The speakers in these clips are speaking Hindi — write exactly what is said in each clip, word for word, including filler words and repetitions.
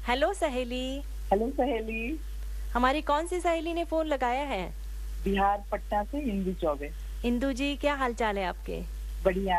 हेलो सहेली। हेलो सहेली। हमारी कौन सी सहेली ने फोन लगाया है? बिहार पटना से इंदु चौबे। इंदु जी, क्या हाल चाल है आपके? बढ़िया।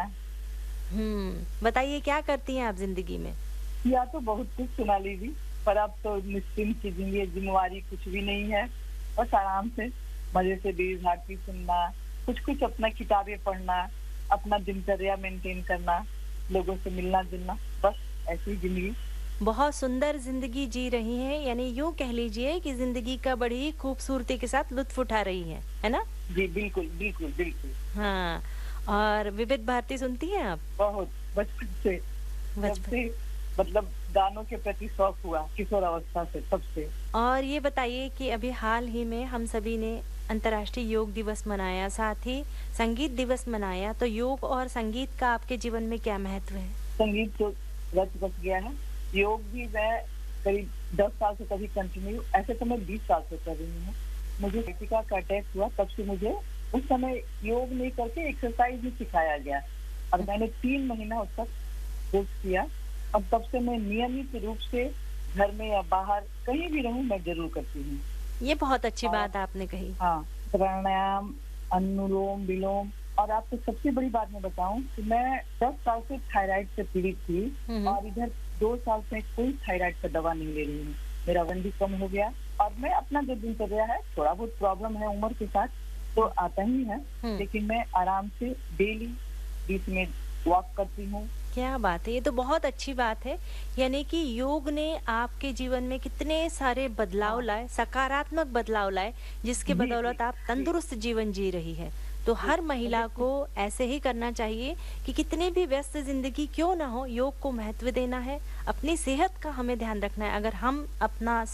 हम्म बताइए, क्या करती हैं आप जिंदगी में? या तो बहुत कुछ सुना लीजिए, पर अब तो निश्चिंत की जिंदगी, जिम्मेवारी कुछ भी नहीं है। बस आराम से मजे से देश भारती सुनना, कुछ कुछ अपना किताबें पढ़ना, अपना दिनचर्या मेंटेन करना, लोगों से मिलना जुलना, बस ऐसी ही जिंदगी। बहुत सुंदर जिंदगी जी रही हैं, यानी यूं कह लीजिए कि जिंदगी का बड़ी ही खूबसूरती के साथ लुत्फ उठा रही हैं, है ना? जी बिल्कुल बिल्कुल बिल्कुल। हाँ। और विविध भारती सुनती हैं आप? बहुत बचपन से, जब बचपन। से मतलब गानों के प्रति शौक हुआ किशोर अवस्था से, तब से। और ये बताइए कि अभी हाल ही में हम सभी ने अंतर्राष्ट्रीय योग दिवस मनाया, साथ ही संगीत दिवस मनाया, तो योग और संगीत का आपके जीवन में क्या महत्व है? संगीत तो रच बस गया है। योग भी मैं करीब दस साल से कभी कंटिन्यू, ऐसे तो मैं बीस साल से कर रही हूँ। मुझे कैंसर का अटैक हुआ, तब से मुझे उस समय योग नहीं करके एक्सरसाइज भी सिखाया गया और मैंने तीन महीना उसका कोर्स किया। अब तब से मैं नियमित रूप से घर में या बाहर कहीं भी रहूं, मैं जरूर करती हूँ। ये बहुत अच्छी और बात आपने कही। हाँ, प्राणायाम, अनुलोम विलोम। और आपको सबसे बड़ी बात मैं बताऊं कि मैं दस साल से थायराइड से पीड़ित थी हम्म और इधर दो साल से कोई थायराइड का दवा नहीं ले रही हूँ। मेरा वजन भी कम हो गया और मैं अपना जो दिनचर्या है, थोड़ा बहुत प्रॉब्लम है उम्र के साथ तो आता ही है, हम्म लेकिन मैं आराम से डेली बीस मिनट वॉक करती हूँ। क्या बात है, ये तो बहुत अच्छी बात है। यानी कि योग ने आपके जीवन में कितने सारे बदलाव हाँ लाए, सकारात्मक बदलाव लाए, जिसके जी जी बदौलत आप जी तंदुरुस्त जीवन जी रही है। तो जी। हर महिला देखिए, को ऐसे ही करना चाहिए कि कितने भी व्यस्त जिंदगी क्यों ना हो, योग को महत्व देना है। अपनी सेहत का हमें ध्यान रखना है। अगर हम अपना